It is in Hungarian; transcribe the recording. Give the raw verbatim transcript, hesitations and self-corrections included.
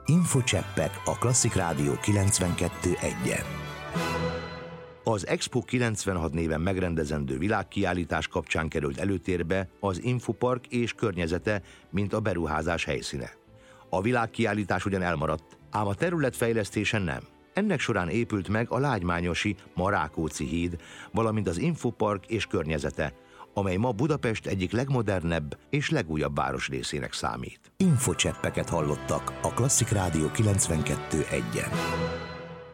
Infocseppek a Klasszik Rádió kilencvenkettő egyen. Az Expo kilencvenhat néven megrendezendő világkiállítás kapcsán került előtérbe az Infopark és környezete, mint a beruházás helyszíne. A világkiállítás ugyan elmaradt, ám a területfejlesztésen nem. Ennek során épült meg a lágymányosi Marákóczi híd, valamint az Infopark és környezete, amely ma Budapest egyik legmodernebb és legújabb városrészének számít. Infocseppeket hallottak a Klasszik Rádió kilencvenkettő egyen.